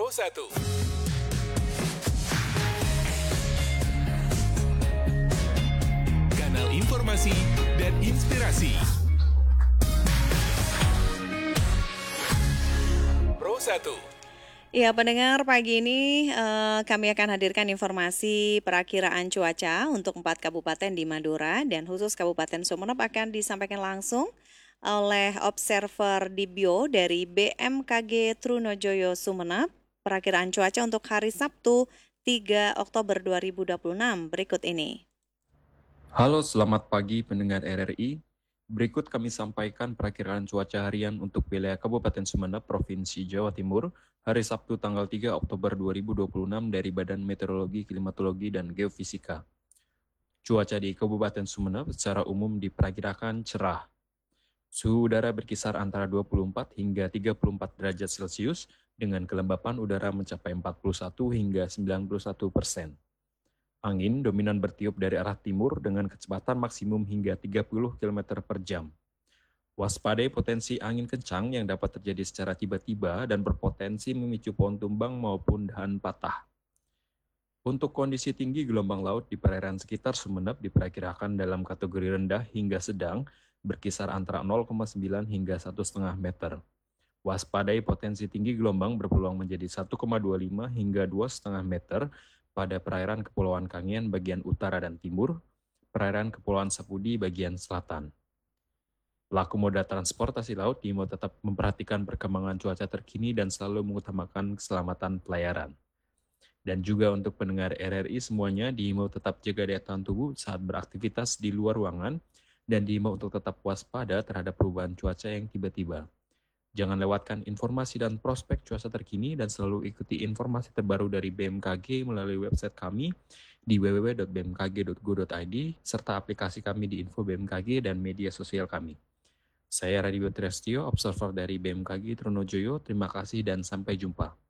Pro 1. Kanal informasi dan inspirasi. Pro 1. Ya, pendengar, pagi ini kami akan hadirkan informasi perakiraan cuaca untuk 4 kabupaten di Madura dan khusus Kabupaten Sumeneb akan disampaikan langsung oleh observer Dibyo dari BMKG Trunojoyo Sumeneb. Perakiraan cuaca untuk hari Sabtu 3 Oktober 2026 berikut ini. Halo, selamat pagi pendengar RRI. Berikut kami sampaikan perakiraan cuaca harian untuk wilayah Kabupaten Sumeneb, Provinsi Jawa Timur, hari Sabtu tanggal 3 Oktober 2026 dari Badan Meteorologi, Klimatologi, dan Geofisika. Cuaca di Kabupaten Sumeneb secara umum diperkirakan cerah. Suhu udara berkisar antara 24 hingga 34 derajat Celcius dengan kelembapan udara mencapai 41 hingga 91%. Angin dominan bertiup dari arah timur dengan kecepatan maksimum hingga 30 km per jam. Waspadai potensi angin kencang yang dapat terjadi secara tiba-tiba dan berpotensi memicu pohon tumbang maupun dahan patah. Untuk kondisi tinggi gelombang laut di perairan sekitar Sumeneb diperkirakan dalam kategori rendah hingga sedang, berkisar antara 0,9 hingga 1,5 meter. Waspadai potensi tinggi gelombang berpeluang menjadi 1,25 hingga 2,5 meter pada perairan Kepulauan Kangean bagian utara dan timur, perairan Kepulauan Sapudi bagian selatan. Pelaku moda transportasi laut diimbau tetap memperhatikan perkembangan cuaca terkini dan selalu mengutamakan keselamatan pelayaran. Dan juga untuk pendengar RRI semuanya diimbau tetap jaga daya tahan tubuh saat beraktivitas di luar ruangan dan diimbau untuk tetap waspada terhadap perubahan cuaca yang tiba-tiba. Jangan lewatkan informasi dan prospek cuaca terkini dan selalu ikuti informasi terbaru dari BMKG melalui website kami di www.bmkg.go.id serta aplikasi kami di Info BMKG dan media sosial kami. Saya Radityo Trestio, observer dari BMKG Trunojoyo. Terima kasih dan sampai jumpa.